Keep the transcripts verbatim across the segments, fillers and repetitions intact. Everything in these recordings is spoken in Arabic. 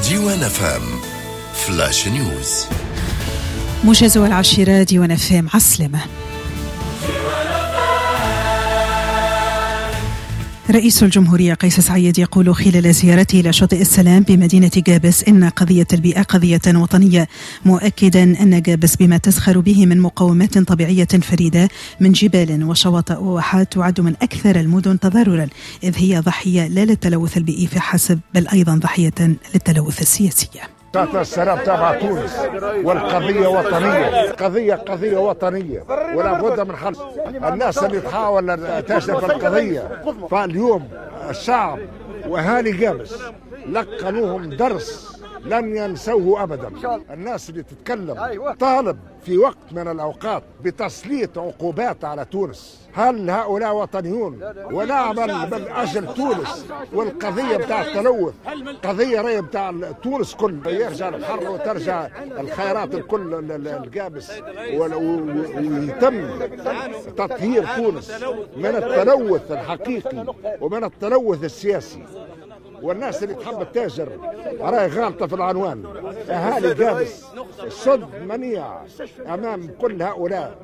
ديوان اف ام فلاش نيوز. موجز العاشرة ديوان اف ام عسلمة. رئيس الجمهورية قيس سعيد يقول خلال زيارته إلى شاطئ السلام بمدينة جابس إن قضية البيئة قضية وطنية، مؤكدا أن جابس بما تزخر به من مقومات طبيعية فريدة من جبال وشواطئ وواحات تعد من أكثر المدن تضررا، إذ هي ضحية لا للتلوث البيئي فحسب بل أيضا ضحية للتلوث السياسي. شاطئ السلام تبع تونس والقضية وطنية، قضية قضية وطنية ولا بد من حل. الناس اللي تحاول تشرف القضية، فاليوم الشعب وأهالي جابس لقنوهم درس لن ينسوه أبدا. الناس اللي تتكلم طالب في وقت من الأوقات بتسليط عقوبات على تونس، هل هؤلاء وطنيون؟ ونعمل من أجل تونس والقضية بتاع التلوث قضية رأي بتاع تونس كل يرجع الحر وترجع الخيرات الكل الجابس، ويتم تطهير تونس من التلوث الحقيقي ومن التلوث السياسي. والناس اللي تحب التاجر راي غالطة في العنوان. أهالي جابس صد منيع أمام كل هؤلاء.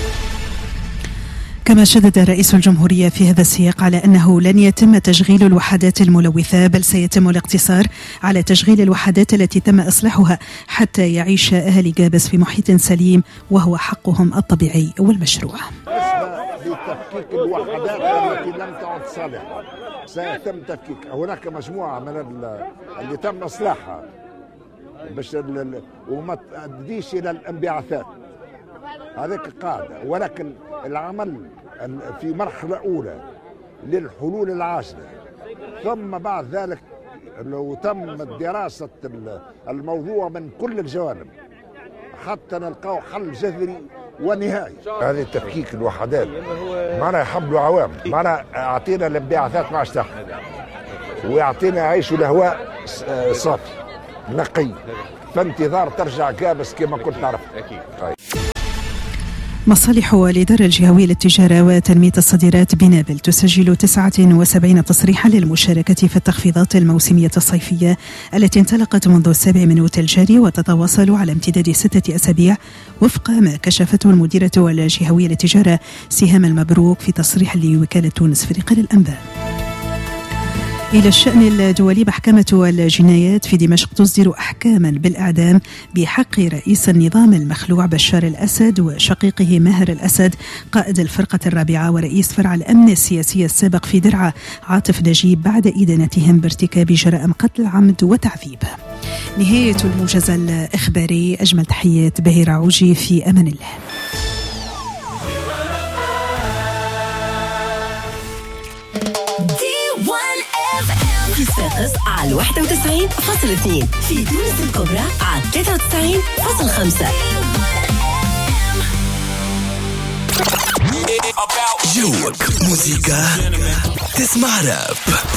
كما شدد رئيس الجمهورية في هذا السياق على أنه لن يتم تشغيل الوحدات الملوثة، بل سيتم الاقتصار على تشغيل الوحدات التي تم إصلاحها حتى يعيش أهالي جابس في محيط سليم وهو حقهم الطبيعي والمشروع. لتفكيك الوحدات التي لم تعد صالحة سيتم تفكيك. هناك مجموعة من اللي تم إصلاحها باش وما تؤديش إلى الانبعاثات، هذيك قاعدة، ولكن العمل في مرحلة أولى للحلول العاجلة، ثم بعد ذلك لو تم دراسة الموضوع من كل الجوانب حتى نلقاو حل جذري ونهائي. هذه تفكيك الوحدات معنا يحملوا عوام، معنا أعطينا الانبعاثات ما اشتغل، ويعطينا يعيشوا الهواء صافي نقي، فانتظار ترجع جابس كما كنت نعرف. طيب. مصالح الإدارة الجهوية للتجارة وتنمية الصادرات بنابل تسجل تسعة وسبعين تصريحا للمشاركة في التخفيضات الموسمية الصيفية التي انطلقت منذ السابع من أوت الجاري وتتواصل على امتداد ستة أسابيع، وفق ما كشفته المديرة الجهوية للتجارة سهام المبروك في تصريح لوكالة تونس فريق الأنباء. إلى الشأن الدولي، محكمة الجنايات في دمشق تصدر أحكاما بالإعدام بحق رئيس النظام المخلوع بشار الأسد وشقيقه ماهر الأسد قائد الفرقة الرابعة ورئيس فرع الأمن السياسي السابق في درعا عاطف نجيب بعد إدانتهم بارتكاب جرائم قتل عمد وتعذيب. نهاية الموجز الإخباري، أجمل تحيات بهير عوجي، في أمان الله. فاقس على واحد وتسعين فاصلة اثنين، في تونس الكبرى على ثلاثة وتسعين فاصلة خمسة. جوك موسيقى تسمع راب.